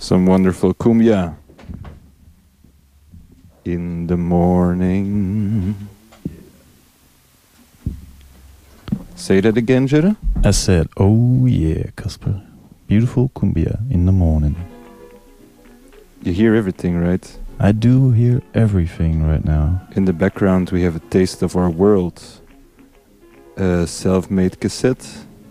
Some wonderful cumbia. In the morning. Say that again, Jere? I said, oh yeah, Casper. Beautiful cumbia in the morning. You hear everything, right? I do hear everything right now. In the background we have A Taste of Our World. A self-made cassette.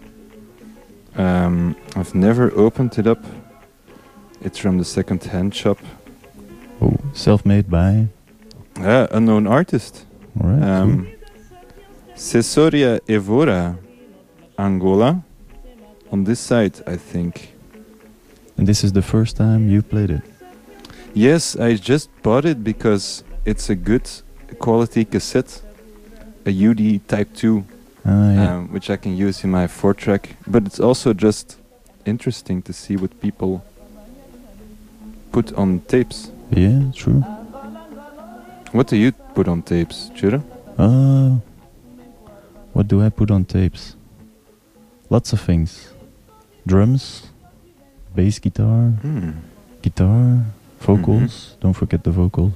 I've never opened it up. It's from the second-hand shop. Oh, self-made by? Unknown artist. Alright, cool. Cesoria Evora, Angola. On this side, I think. And this is the first time you played it? Yes, I just bought it because it's a good quality cassette. A UD Type 2. Yeah. Which I can use in my 4-track. But it's also just interesting to see what people put on tapes. Yeah, true. What do you put on tapes, Jure? What do I put on tapes? Lots of things. Drums, bass guitar, guitar, vocals. Don't forget the vocals.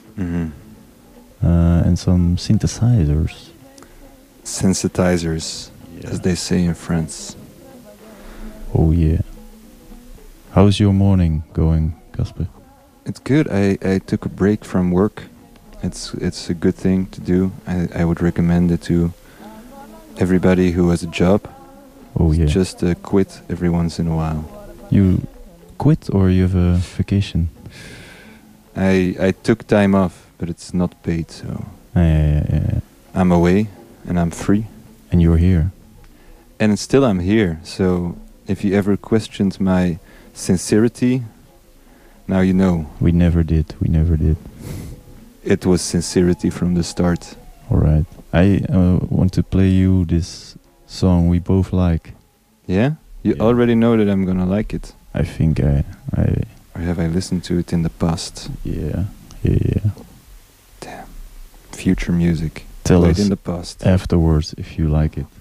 And some synthesizers. Sensitizers, as they say in France. Oh yeah. How's your morning going, Casper? It's good. I took a break from work. It's a good thing to do. I would recommend it to everybody who has a job. Oh yeah. Just quit every once in a while. You quit or you have a vacation? I took time off, but it's not paid, so Yeah. I'm away and I'm free. And you're here. And still I'm here, so if you ever questioned my sincerity, now you know. We never did. It was sincerity from the start. Alright. I want to play you this song we both like. Yeah? You already know that I'm gonna like it. I think I Or have I listened to it in the past? Yeah. Damn. Future music. Tell Played us in the past. afterwards if you like it.